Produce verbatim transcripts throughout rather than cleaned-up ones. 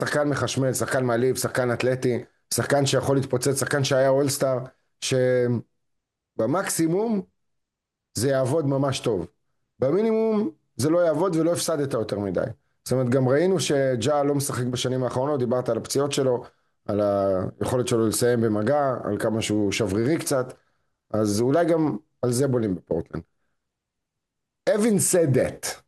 שחקן מחשמל, שחקן מעליב, שחקן אתלטי, שחקן שיכול להתפוצץ, שחקן שהיה אולסטאר, שבמקסימום זה יעבוד ממש טוב. במינימום זה לא יעבוד ולא הפסדת יותר מדי. זאת אומרת, גם ראינו שג'ה לא משחק בשנים האחרונות, דיברת על הפציעות שלו, על היכולת שלו לסיים במגע, על כמה שהוא שברירי קצת, אז אולי גם על זה בונים בפורטלנד. Having said that,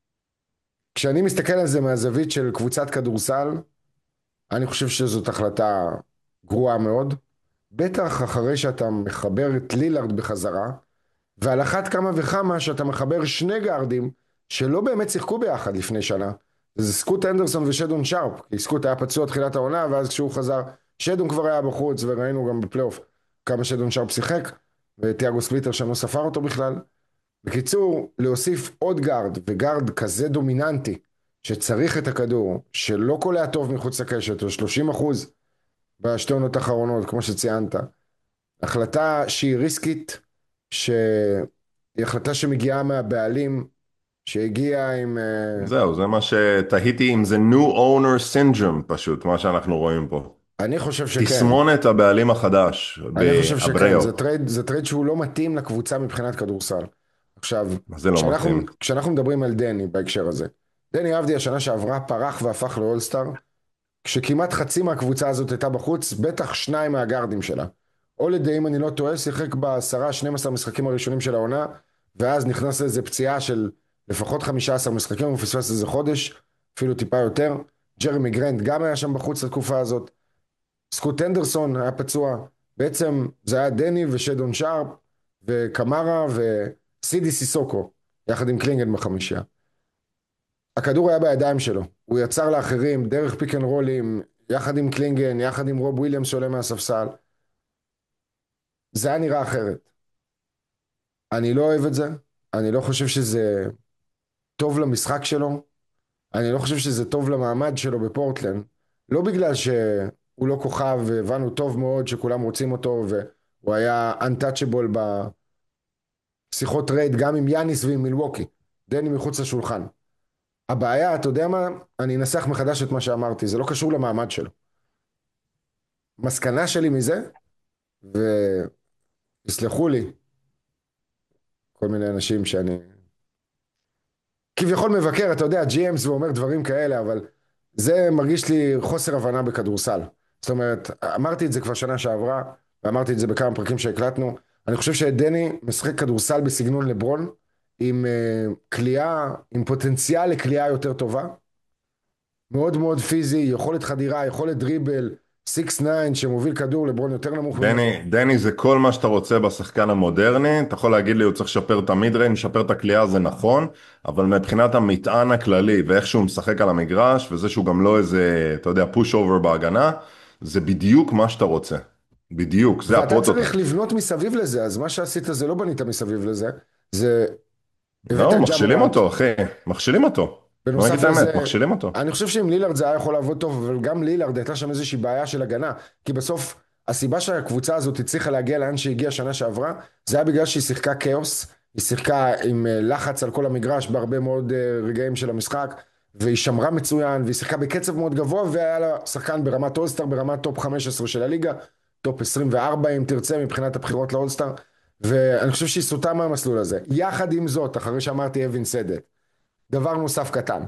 כשאני מסתכל על זה מהזווית של קבוצת כדורסל, אני חושב שזאת החלטה גרועה מאוד, בטח אחרי שאתה מחבר את לילארד בחזרה, ועל אחת כמה וכמה שאתה מחבר שני גארדים שלא באמת שיחקו ביחד לפני שנה. זה סקוט אנדרסון ושדון שרפ, כי סקוט היה פצוע תחילת העונה, ואז כשהוא חזר, שדון כבר היה בחוץ, וראינו גם בפלייאוף כמה שדון שרפ שיחק, וטיאגו ספליטר שם לא ספר אותו בכלל. בקיצור, להוסיף עוד גארד, וגארד כזה דומיננטי, שצריך את הכדור, שלא קולע טוב מחוץ לקשת, או שלושים אחוז בשתי עונות האחרונות, כמו שציינת. החלטה שהיא ריסקית, שהיא החלטה שמגיעה מהבעלים, שהגיעה עם... אה, זהו, זה מה שתהיתי אם זה New Owner Syndrome פשוט, מה שאנחנו רואים פה. אני חושב שכן. תסמונת הבעלים החדש אני חושב שכן. באבריאו. זה טרייד, זה טרייד שהוא לא מתאים לקבוצה מבחינת כדורסל. עכשיו, מה זה לא כשאנחנו, מתאים? כשאנחנו מדברים על דני בהקשר הזה, דני אבדיה השנה שעברה פרח והפך לאולסטאר, כשכמעט חצי מהקבוצה הזאת הייתה בחוץ, בטח שניים מהגארדים שלה. הולידיי, אם אני לא טועה, שיחק בעשרה, שנים עשר משחקים הראשונים של העונה, ואז נכנס לאיזה פציעה של לפחות חמישה עשר משחקים, הוא פספס איזה חודש, אפילו טיפה יותר. ג'רמי גרנט גם היה שם בחוץ לתקופה הזאת. סקוט אנדרסון היה פצוע. בעצם זה היה דני ושדון שרפ, וקמרה וסידי סיסוקו, יחד עם קלינגן בחמישייה. הכדור היה בידיים שלו, הוא יצר לאחרים דרך פיק אנד רולים, יחד עם קלינגן, יחד עם רוב וויליאמס שעולה מהספסל. זה היה נראה אחרת. אני לא אוהב את זה, אני לא חושב שזה טוב למשחק שלו, אני לא חושב שזה טוב למעמד שלו בפורטלנד, לא בגלל שהוא לא כוכב, והבנו טוב מאוד שכולם רוצים אותו, והוא היה untouchable בשיחות רייד, גם עם יאניס ועם מילווקי, דני מחוץ לשולחן. הבעיה, אתה יודע מה? אני אנסח מחדש את מה שאמרתי, זה לא קשור למעמד שלו. מסקנה שלי מזה, ויסלחו לי כל מיני אנשים שאני כביכול מבקר, אתה יודע, ג'י אמס ואומר דברים כאלה, אבל זה מרגיש לי חוסר הבנה בכדורסל. זאת אומרת, אמרתי את זה כבר שנה שעברה, ואמרתי את זה בכמה פרקים שהקלטנו, אני חושב שדני משחק כדורסל בסגנון לברון, עם uh, קליעה, עם פוטנציאל לקליעה יותר טובה, מאוד מאוד פיזי, יכולת חדירה, יכולת דריבל, סיקס תשע שמוביל כדור, לברון יותר נמוך ממנו. דני, דני זה כל מה שאתה רוצה בשחקן המודרני, אתה יכול להגיד לי הוא צריך לשפר את המידריין, לשפר את הקליעה זה נכון, אבל מבחינת המטען הכללי ואיך שהוא משחק על המגרש, וזה שהוא גם לא איזה, אתה יודע, פוש אובר בהגנה, זה בדיוק מה שאתה רוצה. בדיוק, זה ואתה צריך הפרוטוטייפ. לבנות מסביב לזה, אז מה שעשית זה לא בנית מסביב לזה, זה הבאת לא, את ג'ה מכשילים מורנט. אותו, אחי, מכשילים אותו. בוא נגיד בנוסף את האמת, לזה, מכשילים אותו. אני חושב שעם לילארד זה היה יכול לעבוד טוב, אבל גם לילארד הייתה שם איזושהי בעיה של הגנה, כי בסוף הסיבה שהקבוצה הזאת הצליחה להגיע לאן שהגיעה שנה שעברה, זה היה בגלל שהיא שיחקה כאוס, היא שיחקה עם אה, לחץ על כל המגרש בהרבה מאוד אה, רגעים של המשחק, והיא שמרה מצוין, והיא שיחקה בקצב מאוד גבוה, והיה לה שחקן ברמת אולסטאר, ברמת טופ חמש עשרה של הליגה, טופ עשרים וארבע אם תרצה מבחינת הבחירות לאולסטאר, ואני חושב שהיא סוטה מהמסלול הזה. יחד עם זאת, אחרי שאמרתי אבין סדט, דבר נוסף קטן.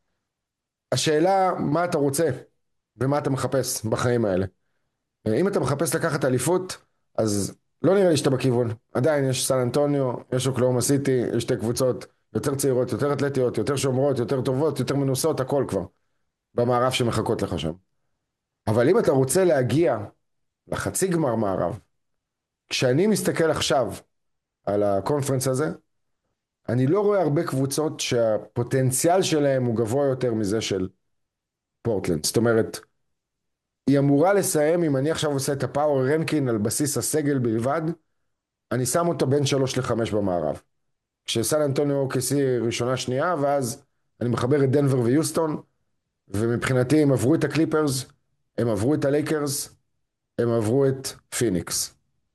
השאלה מה אתה רוצה ומה אתה מחפש בחיים האלה. אם אתה מחפש לקחת אליפות, אז לא נראה לי שאתה בכיוון. עדיין יש סן אנטוניו, יש אוקלאומה סיטי, יש שתי קבוצות יותר צעירות, יותר אתלטיות, יותר שומרות, יותר טובות, יותר מנוסות, הכל כבר במערב שמחכות לך שם. אבל אם אתה רוצה להגיע לחצי גמר מערב, כשאני מסתכל עכשיו על הקונפרנס הזה, אני לא רואה הרבה קבוצות שהפוטנציאל שלהם הוא גבוה יותר מזה של פורטלנד. זאת אומרת, היא אמורה לסיים, אם אני עכשיו עושה את הפאוור רנקין על בסיס הסגל בלבד, אני שם אותו בין שלוש לחמש במערב. כשסן אנטוניו אוקסי ראשונה שנייה, ואז אני מחבר את דנבר ויוסטון, ומבחינתי הם עברו את הקליפרס, הם עברו את הלייקרס, הם עברו את פיניקס.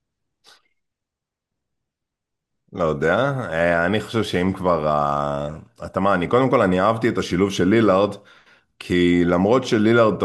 לא יודע, אה, אני חושב שאם כבר, אה, אתה מה, אני קודם כל אני אהבתי את השילוב של לילארד, כי למרות שלילארד,